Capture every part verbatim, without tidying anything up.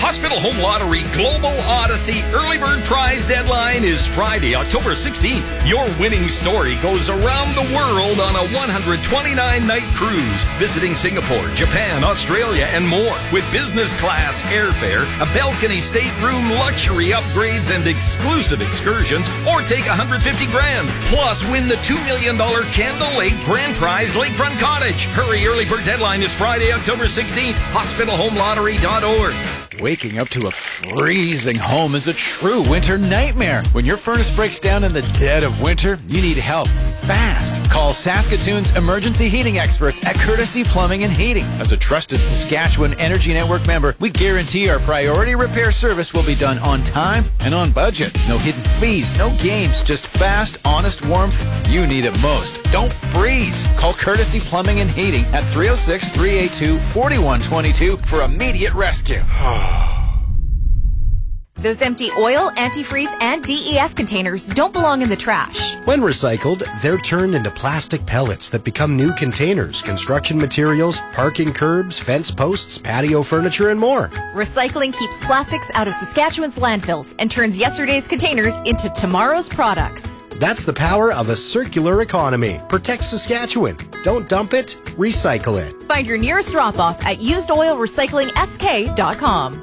Hospital Home Lottery Global Odyssey Early Bird Prize deadline is Friday, October sixteenth. Your winning story goes around the world on a one hundred twenty-nine night cruise, visiting Singapore, Japan, Australia, and more. With business class airfare, a balcony stateroom, luxury upgrades, and exclusive excursions, or take one hundred fifty grand. Plus, win the two million dollars Candle Lake Grand Prize Lakefront Cottage. Hurry, early bird deadline is Friday, October sixteenth. hospital home lottery dot org. Waking up to a freezing home is a true winter nightmare. When your furnace breaks down in the dead of winter, you need help fast. Call Saskatoon's emergency heating experts at Courtesy Plumbing and Heating. As a trusted Saskatchewan Energy Network member, we guarantee our priority repair service will be done on time and on budget. No hidden fees, no games, just fast, honest warmth you need it most. Don't freeze. Call Courtesy Plumbing and Heating at three oh six, three eight two, four one two two for immediate rescue. Those empty oil, antifreeze, and D E F containers don't belong in the trash. When recycled, they're turned into plastic pellets that become new containers, construction materials, parking curbs, fence posts, patio furniture, and more. Recycling keeps plastics out of Saskatchewan's landfills and turns yesterday's containers into tomorrow's products. That's the power of a circular economy. Protect Saskatchewan. Don't dump it, recycle it. Find your nearest drop-off at used oil recycling s k dot com.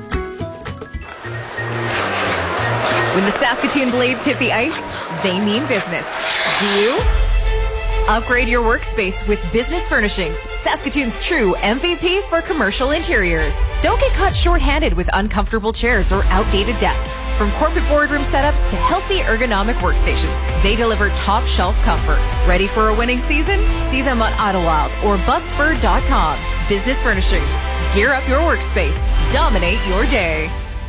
When the Saskatoon Blades hit the ice, they mean business. Do you? Upgrade your workspace with Business Furnishings, Saskatoon's true M V P for commercial interiors. Don't get caught short-handed with uncomfortable chairs or outdated desks. From corporate boardroom setups to healthy ergonomic workstations, they deliver top shelf comfort. Ready for a winning season? See them on Idlewild or busfur dot com. Business Furnishings. Gear up your workspace. Dominate your day.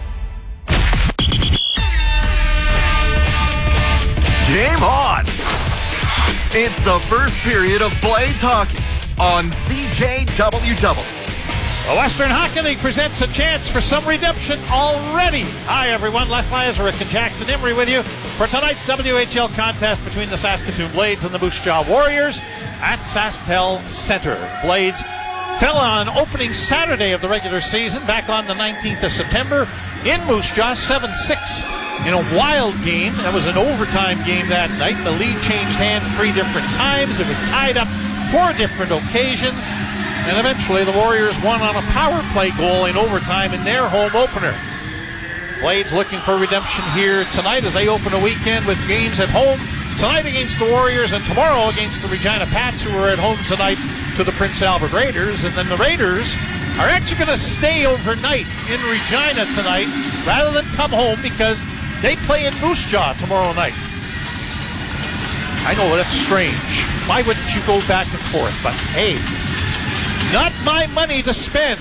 Game on! It's the first period of Blades hockey on C J W W. The Western Hockey League presents a chance for some redemption already. Hi, everyone. Les Lazaruk and Jackson Emery with you for tonight's W H L contest between the Saskatoon Blades and the Moose Jaw Warriors at SaskTel Center. Blades fell on opening Saturday of the regular season back on the nineteenth of September in Moose Jaw, seven six. In a wild game. That was an overtime game that night. The lead changed hands three different times. It was tied up four different occasions. And eventually the Warriors won on a power play goal in overtime in their home opener. Blades looking for redemption here tonight as they open a weekend with games at home. Tonight against the Warriors and tomorrow against the Regina Pats, who are at home tonight to the Prince Albert Raiders. And then the Raiders are actually going to stay overnight in Regina tonight rather than come home because they play in Moose Jaw tomorrow night. I know, that's strange. Why wouldn't you go back and forth? But hey, not my money to spend.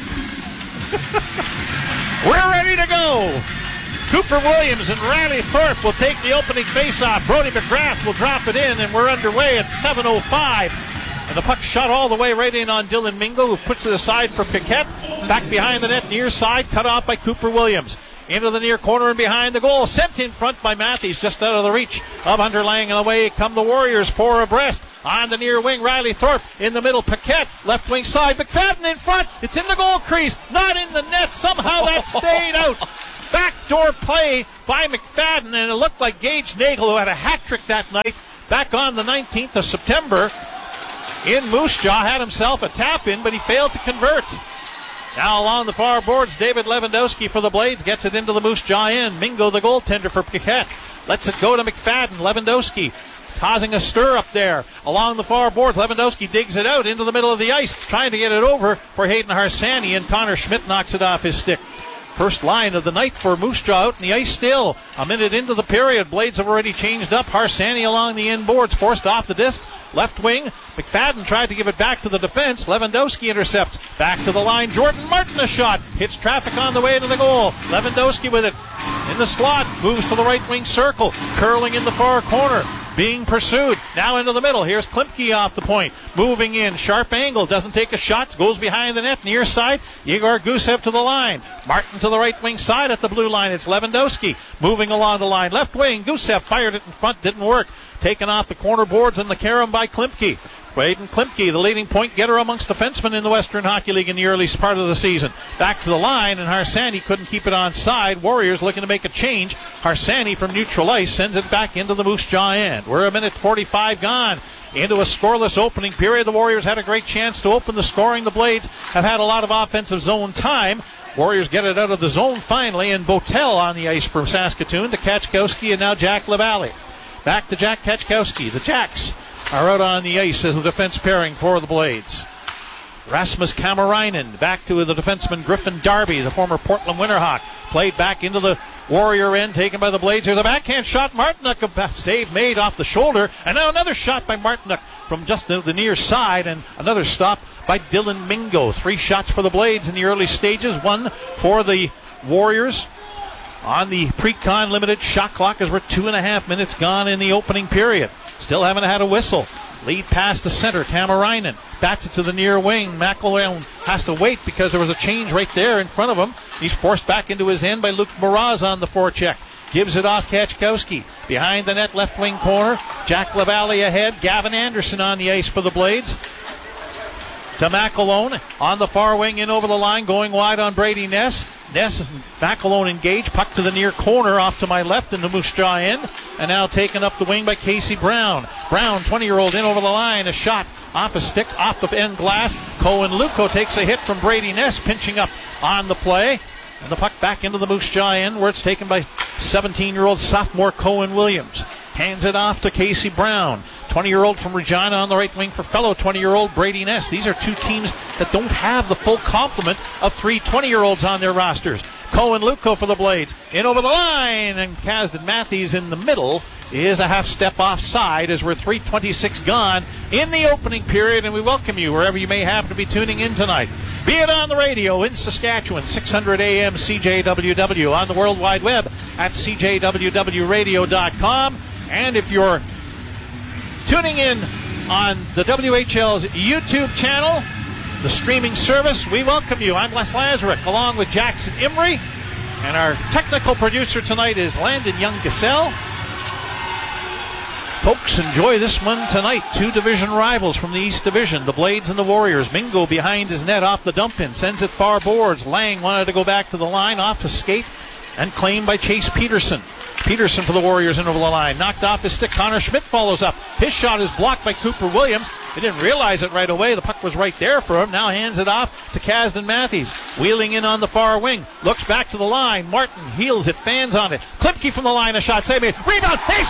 We're ready to go. Cooper Williams and Riley Thorpe will take the opening faceoff. Brody McGrath will drop it in, and we're underway at seven oh five. And the puck shot all the way right in on Dylan Mingo, who puts it aside for Piquet. Back behind the net, near side, cut off by Cooper Williams. Into the near corner and behind the goal. Sent in front by Matthews, just out of the reach of Underlang. And away come the Warriors, four abreast. On the near wing, Riley Thorpe. In the middle, Paquette. Left wing side, McFadden in front. It's in the goal crease. Not in the net. Somehow that stayed out. Backdoor play by McFadden. And it looked like Gage Nagel, who had a hat trick that night, back on the nineteenth of September in Moose Jaw, had himself a tap in, but he failed to convert. Now along the far boards, David Lewandowski for the Blades gets it into the Moose Jaw end. Mingo, the goaltender for Piquet, lets it go to McFadden. Lewandowski causing a stir up there. Along the far boards, Lewandowski digs it out into the middle of the ice, trying to get it over for Hayden Harsani, and Connor Schmidt knocks it off his stick. First line of the night for Moose Jaw out in the ice still. A minute into the period, Blades have already changed up. Harsani along the end boards, forced off the disc. Left wing, McFadden tried to give it back to the defense. Lewandowski intercepts. Back to the line, Jordan Martin a shot. Hits traffic on the way to the goal. Lewandowski with it in the slot. Moves to the right wing circle. Curling in the far corner. Being pursued. Now into the middle. Here's Klimke off the point. Moving in. Sharp angle. Doesn't take a shot. Goes behind the net. Near side. Igor Gusev to the line. Martin to the right wing side at the blue line. It's Lewandowski. Moving along the line. Left wing. Gusev fired it in front. Didn't work. Taken off the corner boards in the carom by Klimke. Braden Klimke, the leading point getter amongst defensemen in the Western Hockey League in the early part of the season. Back to the line, and Harsanyi couldn't keep it on side. Warriors looking to make a change. Harsanyi from neutral ice sends it back into the Moose Jaw end. We're a minute forty-five gone into a scoreless opening period. The Warriors had a great chance to open the scoring. The Blades have had a lot of offensive zone time. Warriors get it out of the zone finally, and Botel on the ice for Saskatoon to Kachkowski and now Jack LaValle. Back to Jack Kachkowski. The Jacks are out on the ice as the defense pairing for the Blades. Rasmus Kamarainen back to the defenseman Griffin Darby, the former Portland Winterhawk. Played back into the Warrior end, taken by the Blades. There's a backhand shot. Martinuk, a save made off the shoulder. And now another shot by Martinuk from just the, the near side. And another stop by Dylan Mingo. Three shots for the Blades in the early stages. One for the Warriors on the pre-con limited shot clock as we're two and a half minutes gone in the opening period. Still haven't had a whistle. Lead pass to center. Kamarainen bats it to the near wing. McElwain has to wait because there was a change right there in front of him. He's forced back into his end by Luke Mraz on the forecheck. Gives it off Kachkowski. Behind the net, left wing corner. Jack LaValle ahead. Gavin Anderson on the ice for the Blades. To McElwain on the far wing, in over the line, going wide on Brady Ness. Ness and McElwain engaged. Puck to the near corner, off to my left in the Moose Jaw end. And now taken up the wing by Casey Brown. Brown, twenty-year-old, in over the line. A shot off a stick, off the end glass. Cohen Luco takes a hit from Brady Ness, pinching up on the play. And the puck back into the Moose Jaw end, where it's taken by seventeen-year-old sophomore Cohen Williams. Hands it off to Casey Brown. twenty-year-old from Regina on the right wing for fellow twenty-year-old Brady Ness. These are two teams that don't have the full complement of three twenty-year-olds on their rosters. Cohen Luco for the Blades. In over the line, and Kasdan Matthews in the middle is a half step offside as we're three twenty-six gone in the opening period, and we welcome you wherever you may happen to be tuning in tonight. Be it on the radio in Saskatchewan, six hundred A M C J W W, on the World Wide Web at C J W W radio dot com. And if you're tuning in on the W H L's YouTube channel, the streaming service, we welcome you. I'm Les Lazaruk, along with Jackson Imrie, and our technical producer tonight is Landon Young-Gassell. Folks, enjoy this one tonight. Two division rivals from the East Division, the Blades and the Warriors. Mingo behind his net off the dump-in, sends it far boards. Lang wanted to go back to the line, off a skate, and claimed by Chase Peterson. Peterson for the Warriors in over the line. Knocked off his stick. Connor Schmidt follows up. His shot is blocked by Cooper Williams. He didn't realize it right away. The puck was right there for him. Now hands it off to Kasdan Matthews. Wheeling in on the far wing. Looks back to the line. Martin heels it. Fans on it. Klimke from the line. A shot. Save it. Rebound. They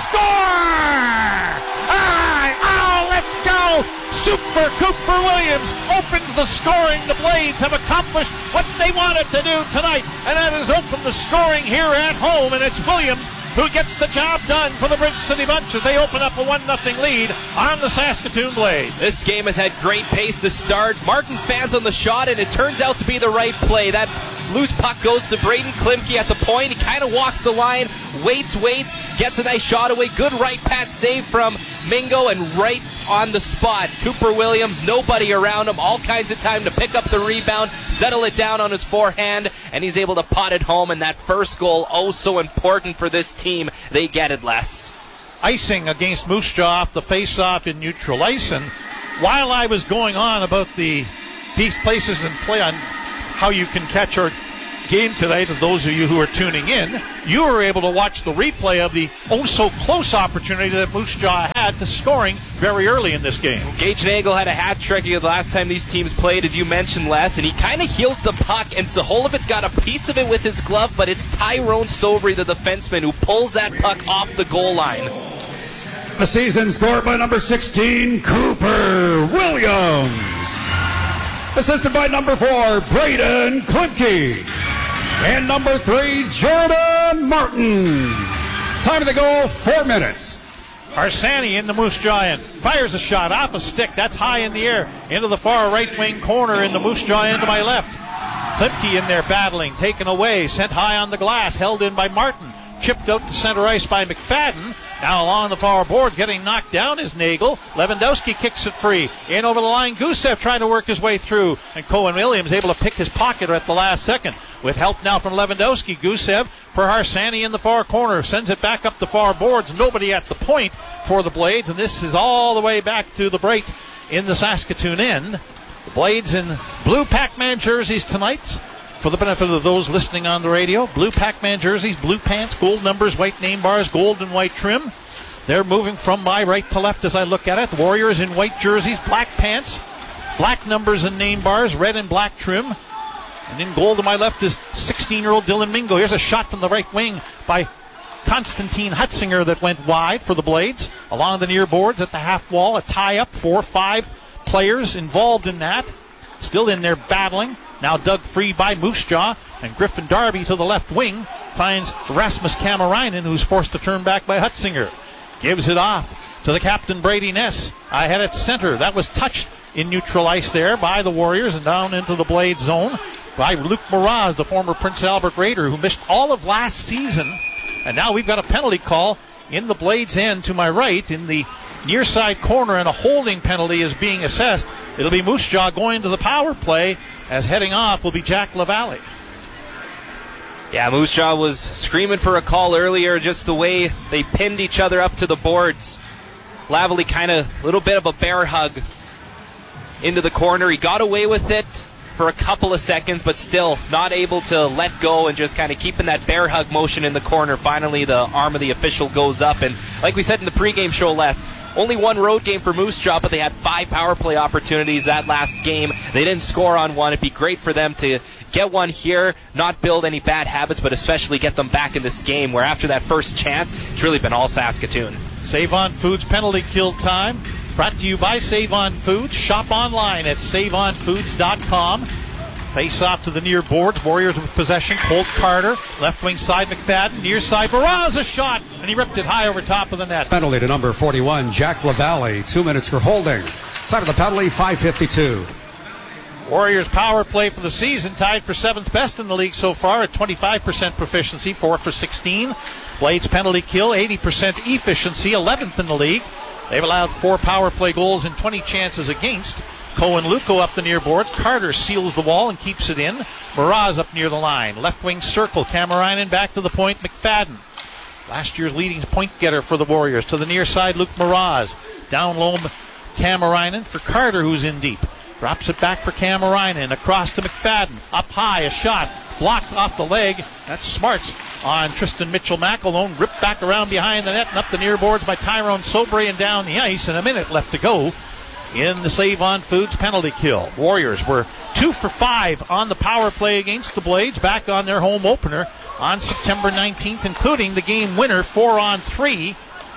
score! Ah, oh, let's go! Super Cooper Williams opens the scoring. The Blades have accomplished what they wanted to do tonight, and that is open the scoring here at home, and it's Williams who gets the job done for the Bridge City Bunch as they open up a one nothing lead on the Saskatoon Blades. This game has had great pace to start. Martin fans on the shot, and it turns out to be the right play. That loose puck goes to Braden Klimke at the point. He kind of walks the line, waits, waits, gets a nice shot away. Good right pat save from Mingo, and right on the spot, Cooper Williams, nobody around him, all kinds of time to pick up the rebound, settle it down on his forehand, and he's able to pot it home. And that first goal, oh so important for this team. They get it, Les. Icing against Moose Jaw off the face-off in neutral ice. And while I was going on about the these places and play on how you can catch our game tonight, of those of you who are tuning in, you were able to watch the replay of the oh-so-close opportunity that Moose Jaw had to scoring very early in this game. Gage Nagel had a hat trick the last time these teams played, as you mentioned, Les, and he kind of heels the puck, and Saholovit's got a piece of it with his glove, but it's Tyrone Sobry, the defenseman, who pulls that puck off the goal line. The season scored by number sixteen, Cooper Williams. Assisted by number four, Braden Klimke. And number three, Jordan Martin. Time of the goal, four minutes. Harsanyi in the Moose Jaw end. Fires a shot off a stick. That's high in the air. Into the far right wing corner in the Moose Jaw end to my left. Klimke in there battling. Taken away. Sent high on the glass. Held in by Martin. Chipped out to center ice by McFadden. Now along the far board, getting knocked down is Nagel. Lewandowski kicks it free. In over the line, Gusev trying to work his way through. And Cohen Williams able to pick his pocket at the last second. With help now from Lewandowski, Gusev for Harsanyi in the far corner. Sends it back up the far boards. Nobody at the point for the Blades. And this is all the way back to the break in the Saskatoon end. The Blades in blue Pac-Man jerseys tonight. For the benefit of those listening on the radio, blue Pac-Man jerseys, blue pants, gold numbers, white name bars, gold and white trim. They're moving from my right to left as I look at it. The Warriors in white jerseys, black pants, black numbers and name bars, red and black trim. And in goal to my left is sixteen-year-old Dylan Mingo. Here's a shot from the right wing by Konstantin Hutzinger that went wide for the Blades. Along the near boards at the half wall, a tie-up, four or five players involved in that. Still in there battling. Now dug free by Moose Jaw, and Griffin Darby to the left wing finds Rasmus Kamarainen, who's forced to turn back by Hutzinger. Gives it off to the captain, Brady Ness. Ahead at center. That was touched in neutral ice there by the Warriors and down into the Blade zone by Luke Moraz, the former Prince Albert Raider, who missed all of last season. And now we've got a penalty call in the Blades end to my right in the near side corner, and a holding penalty is being assessed. It'll be Moose Jaw going to the power play, as heading off will be Jack LaValle. Yeah, Moose Jaw was screaming for a call earlier, just the way they pinned each other up to the boards. LaValle kind of a little bit of a bear hug into the corner. He got away with it for a couple of seconds, but still not able to let go and just kind of keeping that bear hug motion in the corner. Finally, the arm of the official goes up, and like we said in the pregame show, Les, only one road game for Moose Jaw, but they had five power play opportunities that last game. They didn't score on one. It'd be great for them to get one here, not build any bad habits, but especially get them back in this game, where after that first chance, it's really been all Saskatoon. Save On Foods penalty kill time. Brought to you by Save On Foods. Shop online at save on foods dot com. Face off to the near boards. Warriors with possession. Colt Carter. Left wing side McFadden. Near side Barraz, a shot. And he ripped it high over top of the net. Penalty to number forty-one, Jack LaValle. Two minutes for holding. Side of the penalty, five fifty-two. Warriors power play for the season tied for seventh best in the league so far at twenty-five percent proficiency, four for sixteen. Blades penalty kill, eighty percent efficiency, eleventh in the league. They've allowed four power play goals and twenty chances against. Cohen Luco up the near boards. Carter seals the wall and keeps it in. Baraz up near the line. Left wing circle. Kamarainen back to the point. McFadden, last year's leading point getter for the Warriors. To the near side, Luke Moraz. Down low, Kamarainen for Carter, who's in deep. Drops it back for Kamarainen. Across to McFadden. Up high, a shot. Blocked off the leg. That's Smarts on Tristan Mitchell-McElhone. Ripped back around behind the net and up the near boards by Tyrone Sobray and down the ice. And a minute left to go in the Save On Foods penalty kill. Warriors were two for five on the power play against the Blades, back on their home opener on September nineteenth, including the game winner, four on three.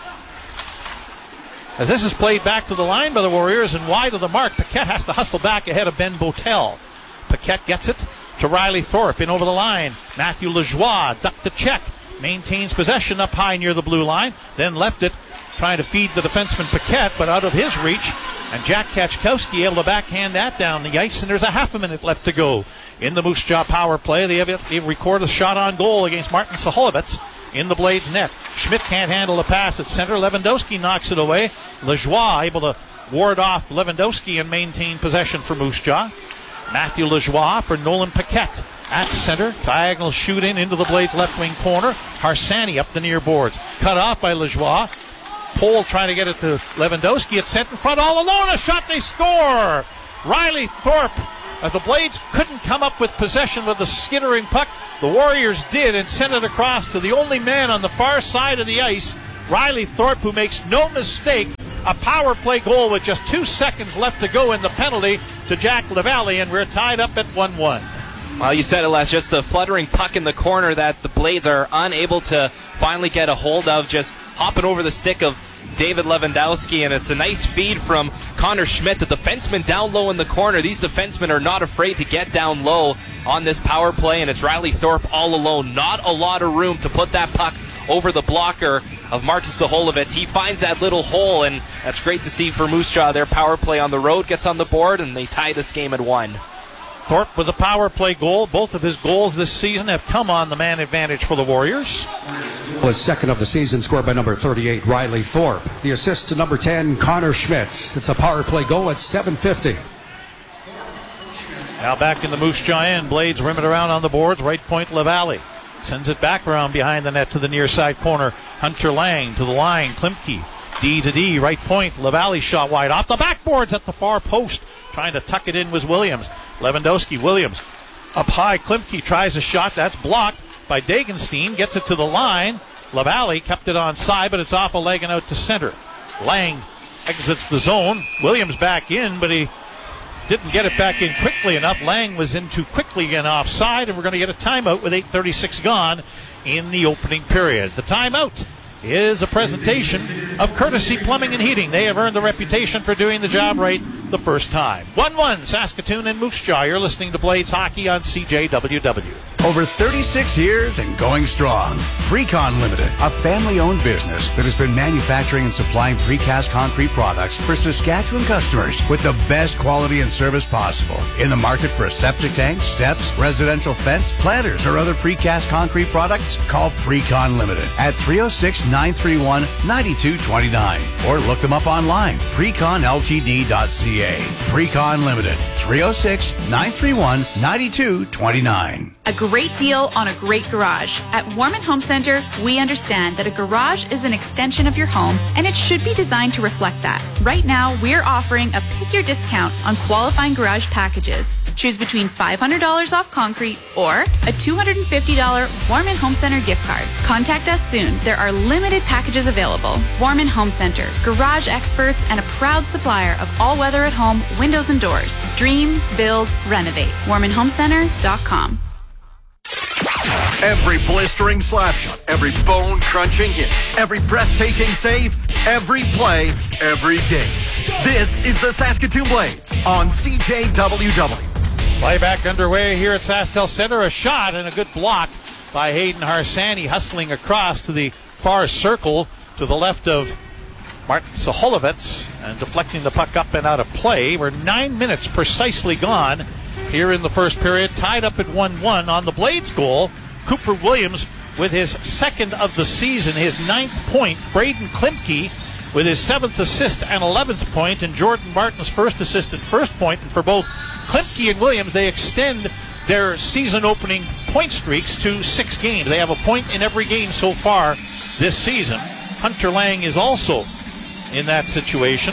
As this is played back to the line by the Warriors and wide of the mark, Paquette has to hustle back ahead of Ben Botel. Paquette gets it to Riley Thorpe in over the line. Matthew Lajoie ducked the check, maintains possession up high near the blue line, then left it trying to feed the defenseman Paquette, but out of his reach. And Jack Kachkowski able to backhand that down the ice, and there's a half a minute left to go in the Moose Jaw power play. They have they record a shot on goal against Martin Saholovitz in the Blades net. Schmidt can't handle the pass at center. Lewandowski knocks it away. Lajoie able to ward off Lewandowski and maintain possession for Moose Jaw. Matthew Lajoie for Nolan Paquette at center. Diagonal shoot in into the Blades left wing corner. Harsanyi up the near boards. Cut off by Lajoie. Pole trying to get it to Lewandowski at center front all alone. A shot, they score! Riley Thorpe, as the Blades couldn't come up with possession with the skittering puck, the Warriors did and sent it across to the only man on the far side of the ice, Riley Thorpe, who makes no mistake. A power play goal with just two seconds left to go in the penalty to Jack LaValle, and we're tied up at one one. Well, you said it, Les, just the fluttering puck in the corner that the Blades are unable to finally get a hold of, just hopping over the stick of David Lewandowski, and it's a nice feed from Connor Schmidt, the defenseman down low in the corner. These defensemen are not afraid to get down low on this power play, and it's Riley Thorpe all alone. Not a lot of room to put that puck over the blocker of Martin Saholovitz. He finds that little hole, and that's great to see for Moose Jaw. Their power play on the road gets on the board, and they tie this game at one. Thorpe with a power play goal. Both of his goals this season have come on the man advantage for the Warriors. Was second of the season, scored by number thirty-eight, Riley Thorpe. The assist to number ten, Connor Schmidt. It's a power play goal at seven fifty. Now back in the Moose Jaw end. Blades rim it around on the boards. Right point, LaValle sends it back around behind the net to the near side corner. Hunter Lang to the line. Klimke D to D, right point. LaValle shot wide off the backboards at the far post. Trying to tuck it in was Williams. Lewandowski, Williams. Up high, Klimke tries a shot. That's blocked by Dagenstein. Gets it to the line. LaValle kept it on side, but it's off a leg and out to center. Lang exits the zone. Williams back in, but he didn't get it back in quickly enough. Lang was in too quickly and offside, and we're going to get a timeout with eight thirty-six gone in the opening period. The timeout is a presentation of Courtesy Plumbing and Heating. They have earned the reputation for doing the job right the first time. one one Saskatoon and Moose Jaw. You're listening to Blades Hockey on C J W W. Over thirty-six years and going strong. Precon Limited, a family-owned business that has been manufacturing and supplying precast concrete products for Saskatchewan customers with the best quality and service possible. In the market for a septic tank, steps, residential fence, planters, or other precast concrete products? Call Precon Limited at three oh six, nine three one, nine two two nine or look them up online, precon l t d dot c a. Precon Limited, three oh six, nine three one, nine two two nine. A great deal on a great garage. At Warman Home Center, we understand that a garage is an extension of your home, and it should be designed to reflect that. Right now, we're offering a pick your discount on qualifying garage packages. Choose between five hundred dollars off concrete or a two hundred fifty dollars Warman Home Center gift card. Contact us soon. There are limited packages available. Warman Home Center, garage experts and a proud supplier of all-weather at home windows and doors. Dream, build, renovate. warman home center dot com. Every blistering slap shot, every bone-crunching hit, every breathtaking save, every play, every game. This is the Saskatoon Blades on C J W W. Play back underway here at SaskTel Center. A shot and a good block by Hayden Harsani, hustling across to the far circle to the left of Martin Saholovitz and deflecting the puck up and out of play. We're nine minutes precisely gone here in the first period, tied up at one one. On the Blades goal, Cooper Williams with his second of the season, his ninth point. Braden Klimke with his seventh assist and eleventh point, and Jordan Martin's first assist and first point. And for both Klimke and Williams, they extend their season-opening point streaks to six games. They have a point in every game so far this season. Hunter Lang is also in that situation.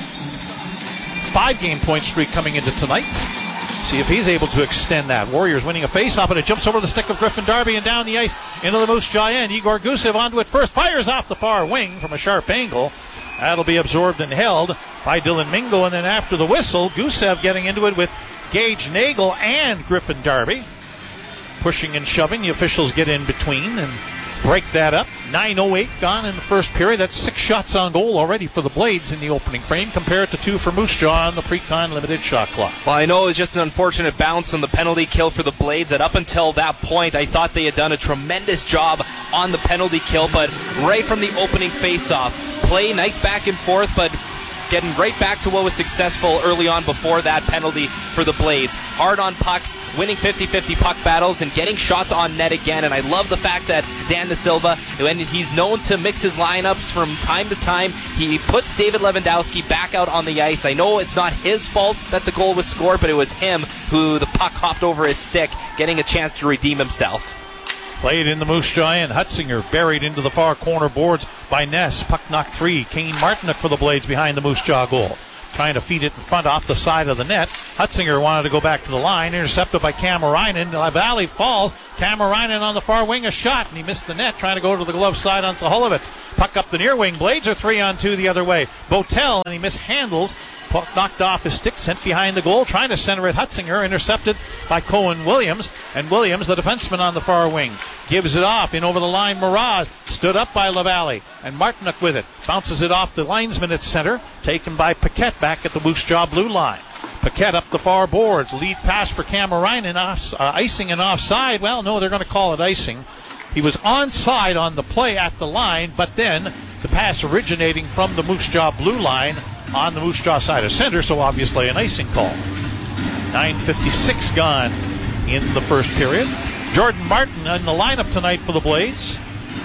Five-game point streak coming into tonight. See if he's able to extend that. Warriors winning a face-off, and it jumps over the stick of Griffin Darby and down the ice into the Moose Jaw end. Igor Gusev onto it first, fires off the far wing from a sharp angle. That'll be absorbed and held by Dylan Mingo, and then after the whistle, Gusev getting into it with Gage Nagel and Griffin Darby. Pushing and shoving, the officials get in between and break that up. nine oh eight gone in the first period. That's six shots on goal already for the Blades in the opening frame, compared to two for Moose Jaw on the Precon Limited shot clock. Well, I know it was just an unfortunate bounce on the penalty kill for the Blades, that up until that point I thought they had done a tremendous job on the penalty kill, but right from the opening face-off, play nice back and forth, but getting right back to what was successful early on before that penalty for the Blades. Hard on pucks, winning fifty-fifty puck battles, and getting shots on net again. And I love the fact that Dan De Silva, when he's known to mix his lineups from time to time, he puts David Lewandowski back out on the ice. I know it's not his fault that the goal was scored, but it was him who the puck hopped over his stick, getting a chance to redeem himself. Played in the Moose Jaw end. Hutzinger buried into the far corner boards by Ness. Puck knocked free. Kane Martinick for the Blades behind the Moose Jaw goal. Trying to feed it in front off the side of the net. Hutzinger wanted to go back to the line. Intercepted by Kamarainen. LaValle falls. Kamarainen on the far wing, a shot, and he missed the net. Trying to go to the glove side on Saholovitz. Puck up the near wing. Blades are three on two the other way. Botel, and he mishandles. Puck knocked off his stick, sent behind the goal, trying to center it. Hutzinger, intercepted by Cohen Williams. And Williams, the defenseman on the far wing, gives it off. In over the line, Miraz, stood up by LaValle. And Martinick with it. Bounces it off the linesman at center. Taken by Paquette back at the Moose Jaw blue line. Paquette up the far boards. Lead pass for Kamarainen. Off, uh, icing and offside. Well, no, they're going to call it icing. He was onside on the play at the line, but then the pass originating from the Moose Jaw blue line on the Moose Jaw side of center, so obviously an icing call. nine fifty-six gone in the first period. Jordan Martin in the lineup tonight for the Blades.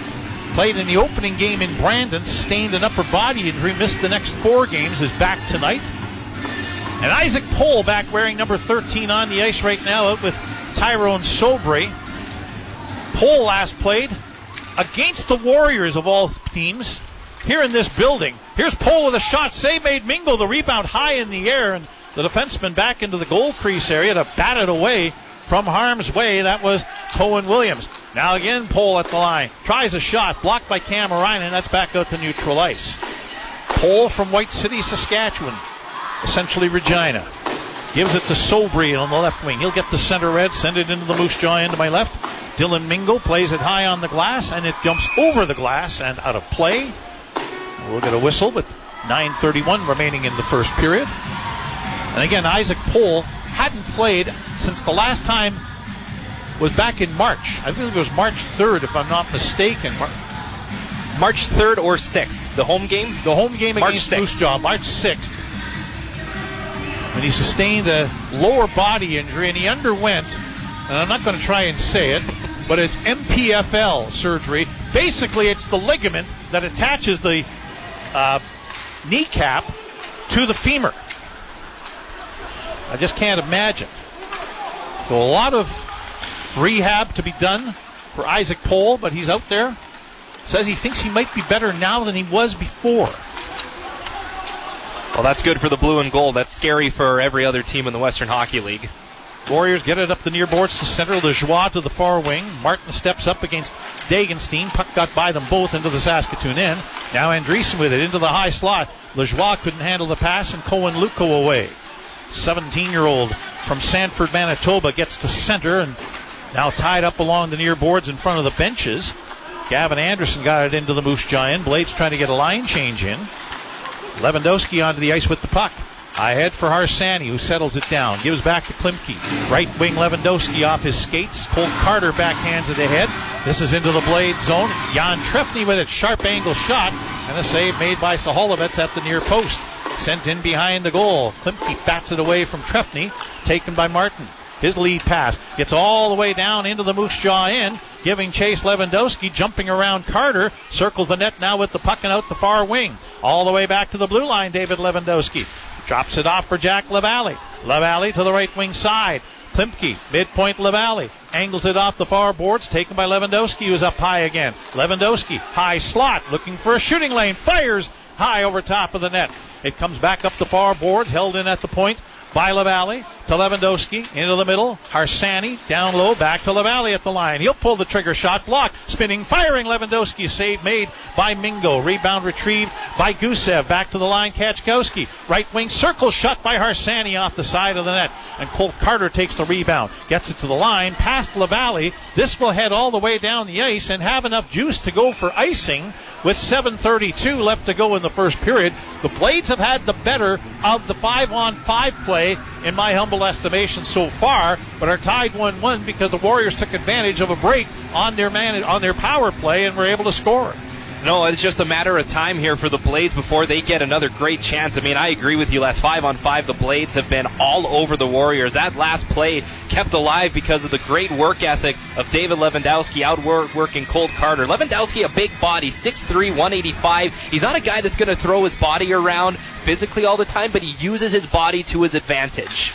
Played in the opening game in Brandon, sustained an upper body injury, missed the next four games, is back tonight. And Isaac Pohl back wearing number thirteen on the ice right now, out with Tyrone Sobry. Pohl last played against the Warriors of all teams here in this building. Here's Pohl with a shot. Save made. Mingo, the rebound high in the air, and the defenseman back into the goal crease area to bat it away from harm's way. That was Cohen Williams. Now again, Pohl at the line. Tries a shot. Blocked by Cam Ryan. That's back out to neutral ice. Pohl from White City, Saskatchewan. Essentially Regina. Gives it to Sobry on the left wing. He'll get the center red. Send it into the Moose Jaw end to my left. Dylan Mingo plays it high on the glass, and it jumps over the glass and out of play. We'll get a whistle with nine thirty-one remaining in the first period. And again, Isaac Pohl hadn't played since the last time was back in March. I believe it was March third, if I'm not mistaken. Mar- March third or sixth. The home game? The home game March against sixth. Moose Jaw, March sixth. When he sustained a lower body injury, and he underwent, and I'm not going to try and say it, but it's M P F L surgery. Basically, it's the ligament that attaches the uh, kneecap to the femur. I just can't imagine. So a lot of rehab to be done for Isaac Pohl, but he's out there. Says he thinks he might be better now than he was before. Well, that's good for the blue and gold. That's scary for every other team in the Western Hockey League. Warriors get it up the near boards to center. Lejoie to the far wing. Martin steps up against Dagenstein. Puck got by them both into the Saskatoon end. Now Andreessen with it into the high slot. Lejoie couldn't handle the pass, and Cohen Luco away. seventeen-year-old from Sanford, Manitoba gets to center and now tied up along the near boards in front of the benches. Gavin Anderson got it into the Moose Giant. Blades trying to get a line change in. Lewandowski onto the ice with the puck. Ahead for Harsanyi, who settles it down. Gives back to Klimke. Right wing Lewandowski off his skates. Colt Carter backhands it ahead. This is into the Blade zone. Jan Trefny with a sharp angle shot. And a save made by Saholovets at the near post. Sent in behind the goal. Klimke bats it away from Trefny. Taken by Martin. His lead pass gets all the way down into the Moose Jaw end, giving chase Lewandowski, jumping around Carter, circles the net now with the puck and out the far wing. All the way back to the blue line, David Lewandowski. Drops it off for Jack LaValle. LaValle to the right wing side. Klimke, midpoint LaValle. Angles it off the far boards, taken by Lewandowski, who's up high again. Lewandowski, high slot, looking for a shooting lane, fires high over top of the net. It comes back up the far boards, held in at the point by LaValle to Lewandowski, into the middle. Harsanyi down low, back to LaValle at the line. He'll pull the trigger shot, blocked, spinning, firing. Lewandowski, save made by Mingo. Rebound retrieved by Gusev. Back to the line, Kachkowski. Right wing circle shot by Harsanyi off the side of the net. And Colt Carter takes the rebound, gets it to the line, past LaValle. This will head all the way down the ice and have enough juice to go for icing with seven thirty-two left to go in the first period. The Blades have had the better of the five-on-five play, in my humble estimation so far, but are tied one one because the Warriors took advantage of a break on their man on their power play and were able to score. No, it's just a matter of time here for the Blades before they get another great chance. I mean, I agree with you. Last five on five, the Blades have been all over the Warriors. That last play kept alive because of the great work ethic of David Lewandowski outworking Colt Carter. Lewandowski, a big body, six three, one eighty-five. He's not a guy that's going to throw his body around physically all the time, but he uses his body to his advantage.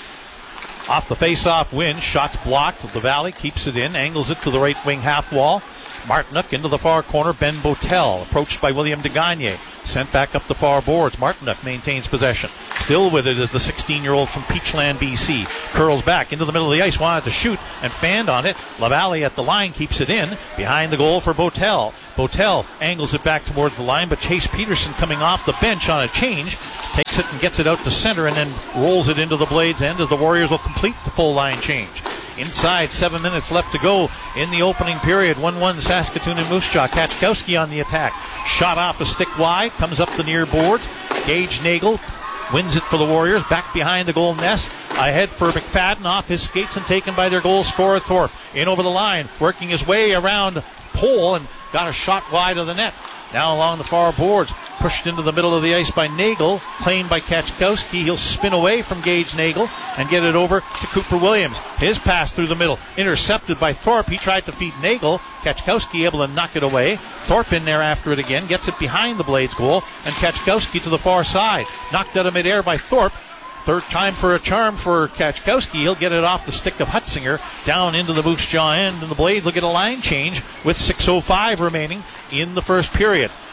Off the face-off win, shots blocked. LaValle keeps it in, angles it to the right wing half wall. Martinuk into the far corner. Ben Botel approached by William DeGagne. Sent back up the far boards. Martinuk maintains possession. Still with it is the sixteen-year-old from Peachland, B C. Curls back into the middle of the ice. Wanted to shoot and fanned on it. LaValle at the line keeps it in. Behind the goal for Botel. Botel angles it back towards the line, but Chase Peterson coming off the bench on a change. Takes it and gets it out to center and then rolls it into the Blades' end as the Warriors will complete the full line change. Inside, seven minutes left to go in the opening period. one one Saskatoon and Moose Jaw. Kachkowski on the attack. Shot off a stick wide. Comes up the near boards. Gage Nagel wins it for the Warriors. Back behind the goal nest. Ahead for McFadden. Off his skates and taken by their goal scorer Thorpe. In over the line. Working his way around Pohl and got a shot wide of the net. Now along the far boards. Pushed into the middle of the ice by Nagel. Claimed by Kachkowski. He'll spin away from Gage Nagel and get it over to Cooper Williams. His pass through the middle. Intercepted by Thorpe. He tried to feed Nagel. Kachkowski able to knock it away. Thorpe in there after it again. Gets it behind the Blades goal. And Kachkowski to the far side. Knocked out of midair by Thorpe. Third time for a charm for Kachkowski. He'll get it off the stick of Hutzinger down into the Moose Jaw end. And the Blades will get a line change with six oh five remaining in the first period.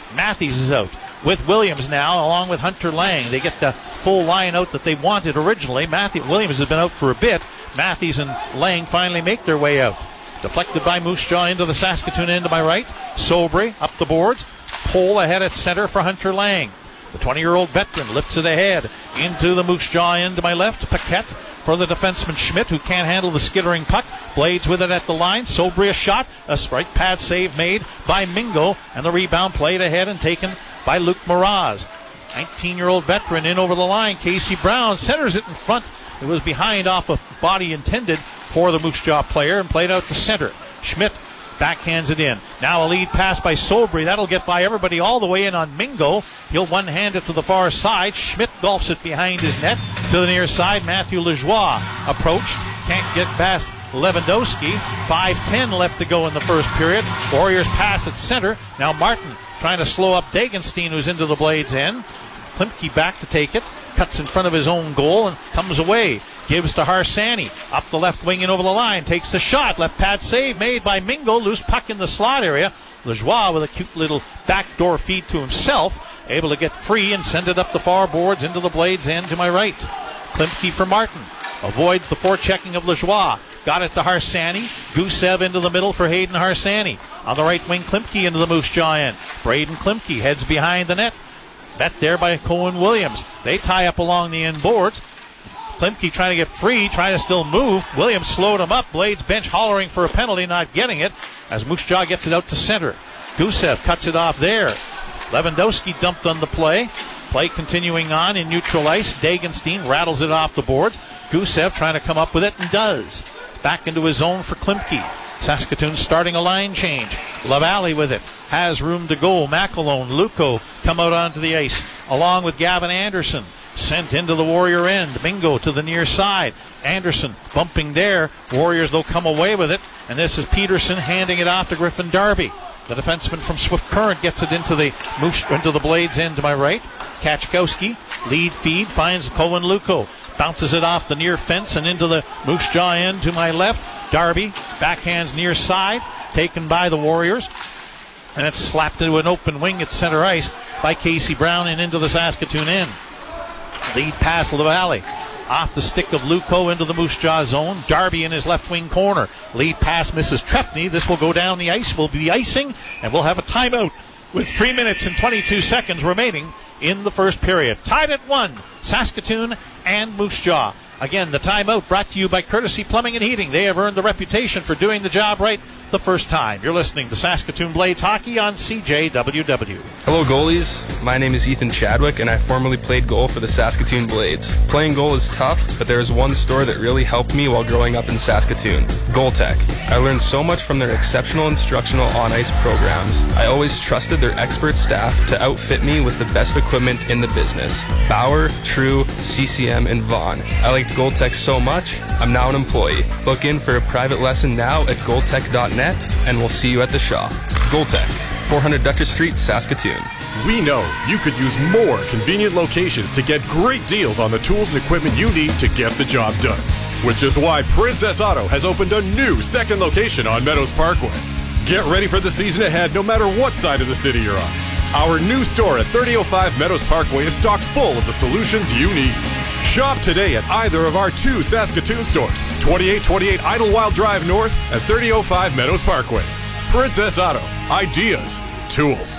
Matthews is out with Williams now, along with Hunter Lang. They get the full line out that they wanted originally. Matthew Williams has been out for a bit. Matthews and Lang finally make their way out. Deflected by Moose Jaw into the Saskatoon end to my right. Sobry up the boards. Pole ahead at center for Hunter Lang. The twenty-year-old veteran lifts it ahead into the Moose Jaw end to my left. Paquette for the defenseman Schmidt, who can't handle the skittering puck. Blades with it at the line. Sobry a shot. A right pad save made by Mingo. And the rebound played ahead and taken by Luke Moraz. nineteen-year-old veteran in over the line. Casey Brown centers it in front. It was behind off a body intended for the Moose Jaw player and played out to center. Schmidt backhands it in. Now a lead pass by Sobry. That'll get by everybody all the way in on Mingo. He'll one-hand it to the far side. Schmidt golfs it behind his net to the near side. Matthew Lajoie approached. Can't get past Lewandowski. five ten left to go in the first period. Warriors pass at center. Now Martin trying to slow up Dagenstein, who's into the Blades end. Klimke back to take it. Cuts in front of his own goal and comes away. Gives to Harsani. Up the left wing and over the line. Takes the shot. Left pad save made by Mingo. Loose puck in the slot area. Lajoie with a cute little backdoor feed to himself. Able to get free and send it up the far boards into the Blades end to my right. Klimke for Martin. Avoids the forechecking of Lajoie. Got it to Harsani. Gusev into the middle for Hayden Harsani. On the right wing, Klimke into the Moose Jaw end. Braden Klimke heads behind the net. Met there by Cohen Williams. They tie up along the end boards. Klimke trying to get free, trying to still move. Williams slowed him up. Blades bench hollering for a penalty, not getting it, as Moose Jaw gets it out to center. Gusev cuts it off there. Lewandowski dumped on the play. Play continuing on in neutral ice. Dagenstein rattles it off the boards. Gusev trying to come up with it and does. Back into his zone for Klimke. Saskatoon starting a line change. LaValle with it. Has room to go. McAlone, Luco come out onto the ice along with Gavin Anderson. Sent into the Warrior end. Mingo to the near side. Anderson bumping there. Warriors, though, come away with it. And this is Peterson handing it off to Griffin Darby. The defenseman from Swift Current gets it into the Moose, into the Blades end to my right. Kachkowski, lead feed, finds Cohen Luco. Bounces it off the near fence and into the Moose Jaw end to my left. Darby, backhands near side, taken by the Warriors. And it's slapped into an open wing at center ice by Casey Brown and into the Saskatoon end. Lead pass LaValle. Off the stick of Luco into the Moose Jaw zone. Darby in his left wing corner. Lead pass misses Trefny. This will go down the ice. Will be icing, and we'll have a timeout with three minutes and twenty-two seconds remaining in the first period. Tied at one, Saskatoon and Moose Jaw. Again, the timeout brought to you by Courtesy Plumbing and Heating. They have earned the reputation for doing the job right the first time. You're listening to Saskatoon Blades Hockey on C J W W. Hello goalies, my name is Ethan Chadwick and I formerly played goal for the Saskatoon Blades. Playing goal is tough, but there is one store that really helped me while growing up in Saskatoon, GoalTech. I learned so much from their exceptional instructional on-ice programs. I always trusted their expert staff to outfit me with the best equipment in the business. Bauer, True, C C M, and Vaughn. I liked GoalTech so much, I'm now an employee. Book in for a private lesson now at goaltech dot net and we'll see you at the shop. GoalTech, four hundred Dutchess Street, Saskatoon. We know you could use more convenient locations to get great deals on the tools and equipment you need to get the job done. Which is why Princess Auto has opened a new second location on Meadows Parkway. Get ready for the season ahead no matter what side of the city you're on. Our new store at thirty oh five Meadows Parkway is stocked full of the solutions you need. Shop today at either of our two Saskatoon stores, twenty-eight twenty-eight Idlewild Drive North and thirty oh five Meadows Parkway. Princess Auto. Ideas. Tools.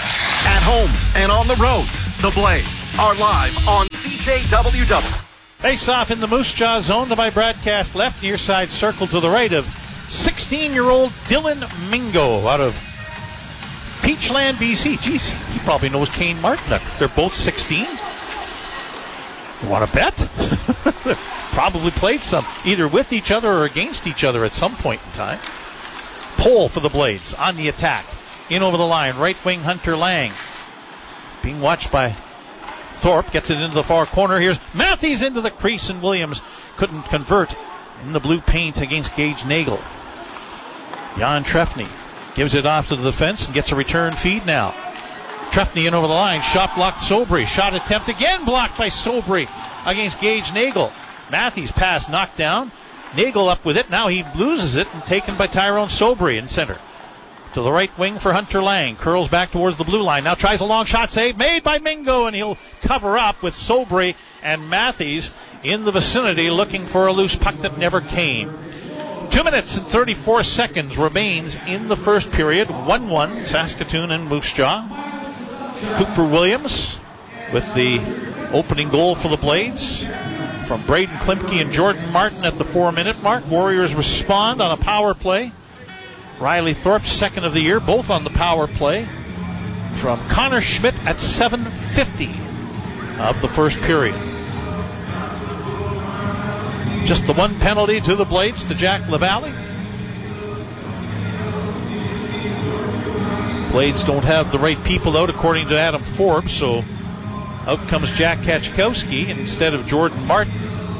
At home and on the road, the Blades are live on C J W W. Face off in the Moose Jaw zone to my broadcast left, near side circle to the right of sixteen-year-old Dylan Mingo out of Peachland, B C. Geez, he probably knows Kane Martin. They're both sixteen. You want to bet? Probably played some, either with each other or against each other at some point in time. Pole for the Blades on the attack. In over the line, right wing Hunter Lang. Being watched by Thorpe, gets it into the far corner. Here's Matthews into the crease, and Williams couldn't convert in the blue paint against Gage Nagel. Jan Trefny gives it off to the defense and gets a return feed now. Trefny in over the line, shot blocked Sobry. Shot attempt again blocked by Sobry against Gage Nagel. Matthews pass knocked down. Nagel up with it. Now he loses it and taken by Tyrone Sobry in center. To the right wing for Hunter Lang. Curls back towards the blue line. Now tries a long shot save made by Mingo, and he'll cover up with Sobry and Matthews in the vicinity looking for a loose puck that never came. Two minutes and thirty-four seconds remains in the first period. one one, Saskatoon and Moose Jaw. Cooper Williams with the opening goal for the Blades from Braden Klimke and Jordan Martin at the four-minute mark. Warriors respond on a power play. Riley Thorpe, second of the year, both on the power play from Connor Schmidt at seven fifty of the first period. Just the one penalty to the Blades, to Jack LaValle. Blades don't have the right people out, according to Adam Forbes, so out comes Jack Kachkowski instead of Jordan Martin.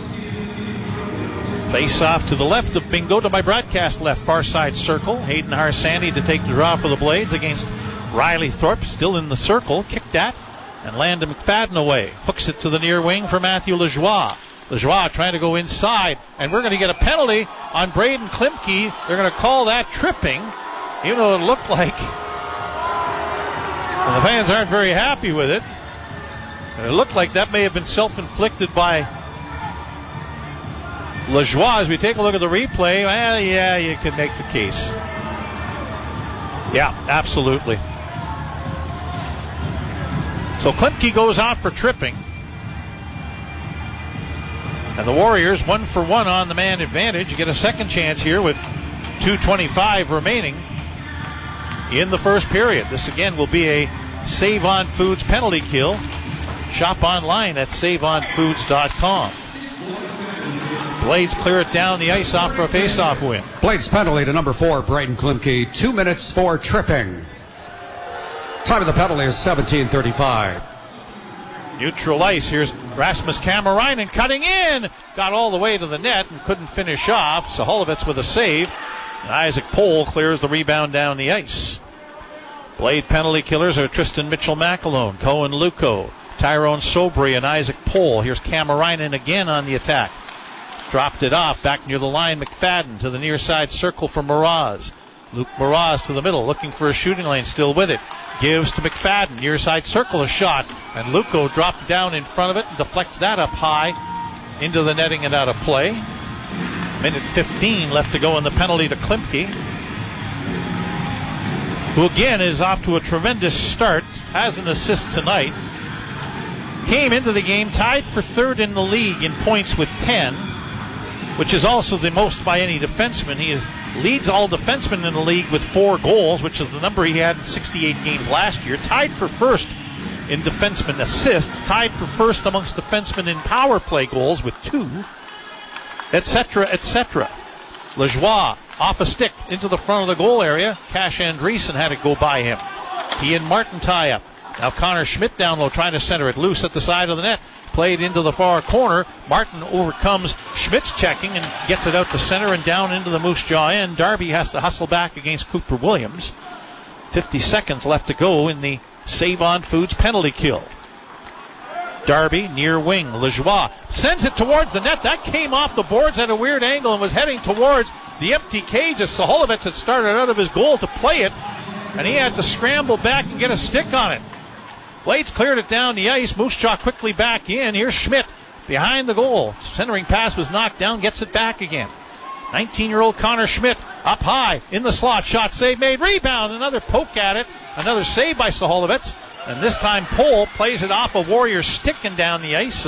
Face off to the left of Bingo, to my broadcast left, far side circle. Hayden Harsanti to take the draw for the Blades against Riley Thorpe, still in the circle. Kicked at, and Landon McFadden away. Hooks it to the near wing for Matthew Lajoie. Lajoie trying to go inside, and we're going to get a penalty on Braden Klimke. They're going to call that tripping, even though it looked like, well, the fans aren't very happy with it. It looked like that may have been self-inflicted by Lajoie. As we take a look at the replay, well, yeah, you could make the case. Yeah, absolutely. So Klimke goes out for tripping. And the Warriors, one for one on the man advantage, get a second chance here with two twenty-five remaining in the first period. This again will be a Save On Foods penalty kill. Shop online at save on foods dot com. Blades clear it down the ice off for a face-off win. Blades penalty to number four, Braden Klimke. Two minutes for tripping. Time of the penalty is seventeen thirty-five. Neutral ice. Here's Rasmus Kamarainen cutting in. Got all the way to the net and couldn't finish off. Saholovitz with a save. And Isaac Pohl clears the rebound down the ice. Blade penalty killers are Tristan Mitchell-McAlone, Cohen Luco, Tyrone Sobry, and Isaac Pohl. Here's Kamarainen again on the attack. Dropped it off back near the line. McFadden to the near side circle for Mraz. Luke Mraz to the middle, looking for a shooting lane, still with it. Gives to McFadden, near side circle, a shot. And Luco dropped down in front of it and deflects that up high into the netting and out of play. Minute fifteen left to go in the penalty to Klimke, who again is off to a tremendous start. Has an assist tonight. Came into the game tied for third in the league in points with ten, which is also the most by any defenseman. He is leads all defensemen in the league with four goals, which is the number he had in sixty-eight games last year. Tied for first in defenseman assists. Tied for first amongst defensemen in power play goals with two, et cetera, et cetera. Lajoie off a stick into the front of the goal area. Cash Andreessen had to go by him. He and Martin tie up. Now Connor Schmidt down low trying to center it loose at the side of the net. Played into the far corner. Martin overcomes Schmidt's checking and gets it out to center and down into the Moose Jaw end. Darby has to hustle back against Cooper Williams. fifty seconds left to go in the Save On Foods penalty kill. Darby near wing. Lajoie sends it towards the net. That came off the boards at a weird angle and was heading towards the empty cage as Saholovitz had started out of his goal to play it, and he had to scramble back and get a stick on it. Blades cleared it down the ice. Moose Jaw quickly back in. Here's Schmidt behind the goal. Centering pass was knocked down. Gets it back again. nineteen-year-old Connor Schmidt up high in the slot. Shot save made. Rebound. Another poke at it. Another save by Saholovitz. And this time Pohl plays it off a Warrior sticking down the ice.